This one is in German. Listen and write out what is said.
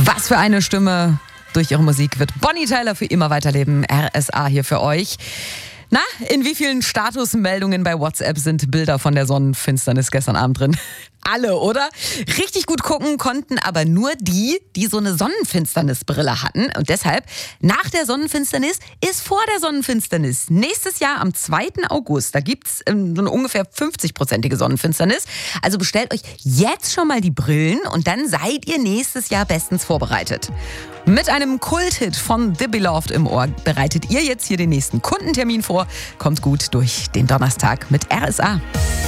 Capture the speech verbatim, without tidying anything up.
Was für eine Stimme. Durch ihre Musik wird Bonnie Tyler für immer weiterleben. R S A hier für euch. Na, in wie vielen Statusmeldungen bei WhatsApp sind Bilder von der Sonnenfinsternis gestern Abend drin? Alle, oder? Richtig gut gucken konnten aber nur die, die so eine Sonnenfinsternisbrille hatten. Und deshalb, nach der Sonnenfinsternis ist vor der Sonnenfinsternis. Nächstes Jahr am zweiten August, da gibt's ähm, so eine ungefähr fünfzig-prozentige Sonnenfinsternis. Also bestellt euch jetzt schon mal die Brillen und dann seid ihr nächstes Jahr bestens vorbereitet. Mit einem Kulthit von The Beloved im Ohr bereitet ihr jetzt hier den nächsten Kundentermin vor. Kommt gut durch den Donnerstag mit R S A.